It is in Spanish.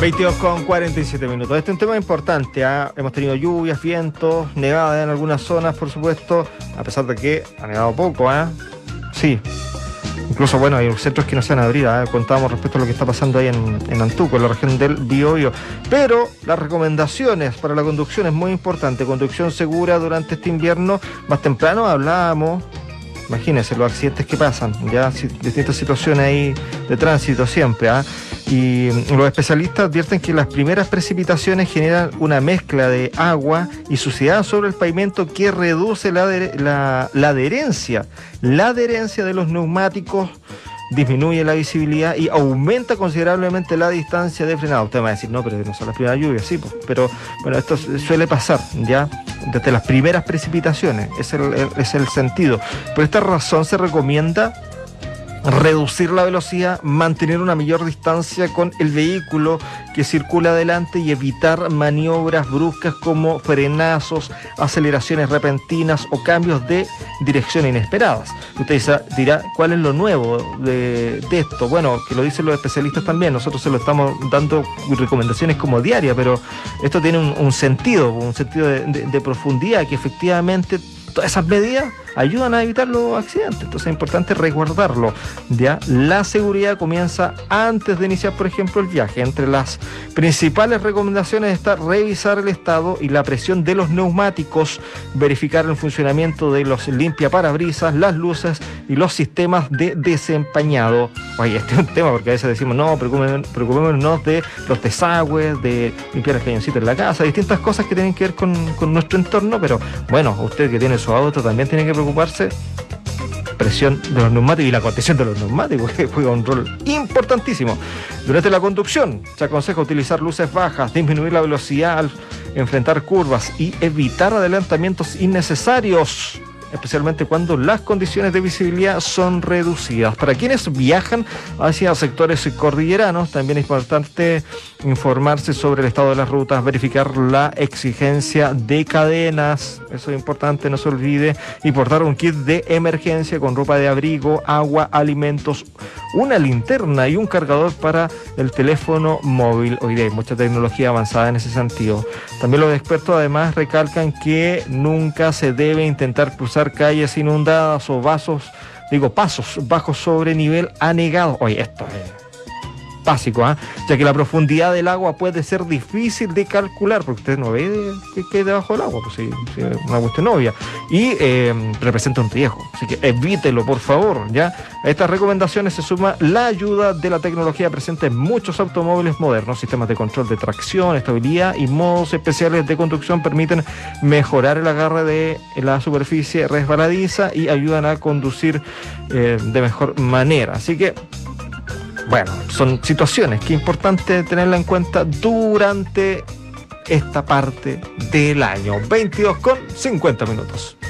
22:47. Este es un tema importante, ¿eh? Hemos tenido lluvias, vientos, nevada en algunas zonas, por supuesto, a pesar de que ha nevado poco, ¿eh? Sí. Incluso, bueno, hay centros que no se han abierto, ¿eh? Contábamos respecto a lo que está pasando ahí en Antuco, en la región del Biobío. Pero las recomendaciones para la conducción es muy importante. Conducción segura durante este invierno. Más temprano hablábamos, imagínense los accidentes que pasan, ya distintas situaciones ahí de tránsito siempre, ¿eh? Y los especialistas advierten que las primeras precipitaciones generan una mezcla de agua y suciedad sobre el pavimento que reduce la adherencia de los neumáticos, disminuye la visibilidad y aumenta considerablemente la distancia de frenado. Usted me va a decir, no, pero no son las primeras lluvias, sí, pues, pero bueno, esto suele pasar ya desde las primeras precipitaciones, es el sentido. Por esta razón se recomienda reducir la velocidad, mantener una mayor distancia con el vehículo que circula adelante y evitar maniobras bruscas como frenazos, aceleraciones repentinas o cambios de dirección inesperadas. Usted dirá, ¿cuál es lo nuevo de esto? Bueno, que lo dicen los especialistas también, nosotros se lo estamos dando recomendaciones como diarias, pero esto tiene un sentido de profundidad, que efectivamente todas esas medidas ayudan a evitar los accidentes. Entonces es importante resguardarlo, ¿ya? La seguridad comienza antes de iniciar, por ejemplo, el viaje. Entre las principales recomendaciones está revisar el estado y la presión de los neumáticos, verificar el funcionamiento de los limpiaparabrisas, las luces y los sistemas de desempañado. Oye, este es un tema porque a veces decimos, no, preocupémonos de los desagües, de limpiar el cañoncito en la casa, distintas cosas que tienen que ver con nuestro entorno, pero bueno, usted que tiene su auto también tiene que preocuparse. Presión de los neumáticos y la contención de los neumáticos, que juega un rol importantísimo. Durante la conducción se aconseja utilizar luces bajas, disminuir la velocidad al enfrentar curvas y evitar adelantamientos innecesarios, especialmente cuando las condiciones de visibilidad son reducidas. Para quienes viajan hacia sectores cordilleranos, también es importante informarse sobre el estado de las rutas, verificar la exigencia de cadenas, eso es importante, no se olvide, y portar un kit de emergencia con ropa de abrigo, agua, alimentos, una linterna y un cargador para el teléfono móvil. Hoy día hay mucha tecnología avanzada en ese sentido. También los expertos además recalcan que nunca se debe intentar cruzar calles inundadas o pasos bajos sobre nivel anegado. Oye, esto es básico, ya que la profundidad del agua puede ser difícil de calcular, porque usted no ve que hay debajo del agua, pues sí, es una cuestión obvia, y representa un riesgo, así que evítelo, por favor, ¿ya? A estas recomendaciones se suma la ayuda de la tecnología presente en muchos automóviles modernos. Sistemas de control de tracción, estabilidad y modos especiales de conducción permiten mejorar el agarre de la superficie resbaladiza y ayudan a conducir de mejor manera, así que bueno, son situaciones que es importante tenerla en cuenta durante esta parte del año. 22:50.